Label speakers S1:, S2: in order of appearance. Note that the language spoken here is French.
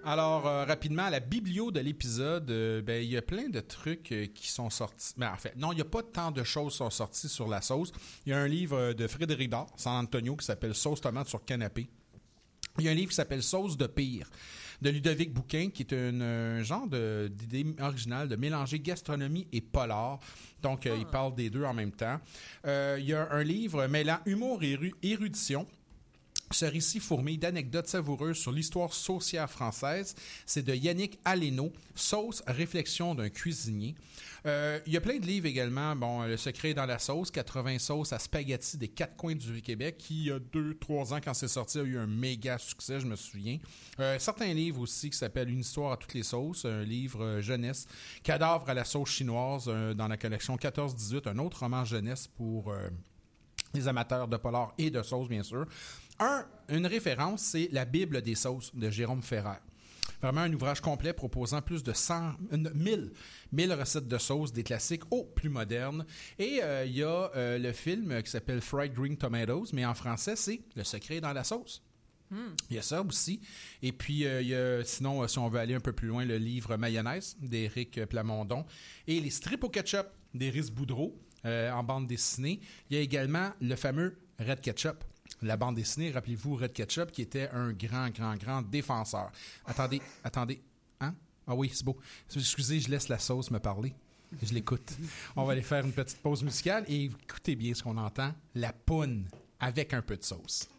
S1: Alors, rapidement, la biblio de l'épisode, il y a plein de trucs qui sont sortis. Mais en fait, non, il n'y a pas tant de choses qui sont sorties sur la sauce. Il y a un livre de Frédéric Dard, San Antonio, qui s'appelle « Sauce tomate sur canapé ». Il y a un livre qui s'appelle « Sauce de pire » de Ludovic Bouquin, qui est un genre d'idée originale de mélanger gastronomie et polar. Donc, il parle des deux en même temps. Il y a un livre mêlant humour et érudition. Ce récit fourmille d'anecdotes savoureuses sur l'histoire saucière française, c'est de Yannick Aleno, Sauce, réflexion d'un cuisinier. Il y a plein de livres également. Bon, Le secret est dans la sauce, 80 sauces à spaghetti des quatre coins du Québec, qui, il y a 2-3 ans, quand c'est sorti, a eu un méga succès, je me souviens. Certains livres aussi qui s'appellent Une histoire à toutes les sauces, un livre jeunesse, Cadavre à la sauce chinoise, dans la collection 14-18, un autre roman jeunesse pour les amateurs de polar et de sauce, bien sûr. Une référence, c'est La Bible des sauces de Jérôme Ferrer. Vraiment un ouvrage complet proposant plus de 1000 recettes de sauces, des classiques aux plus modernes. Et il y a le film qui s'appelle Fried Green Tomatoes, mais en français, c'est Le secret dans la sauce. Il y a ça aussi. Et puis, il y a, sinon, si on veut aller un peu plus loin, le livre Mayonnaise d'Éric Plamondon et Les strips au ketchup d'Éric Boudreau en bande dessinée. Il y a également le fameux Red Ketchup. La bande dessinée, rappelez-vous, Red Ketchup, qui était un grand défenseur. Attendez. Hein? Ah oui, c'est beau. Excusez, je laisse la sauce me parler. Je l'écoute. On va aller faire une petite pause musicale et écoutez bien ce qu'on entend. La poune avec un peu de sauce.